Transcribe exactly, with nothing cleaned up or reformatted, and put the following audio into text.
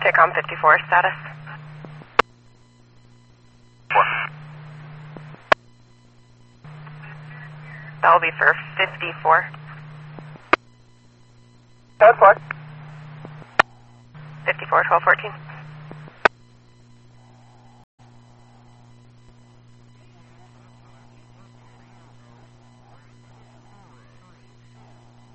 Take-on fifty-four, status. Four. That will be for fifty-four. Code four. fifty-four, twelve fourteen.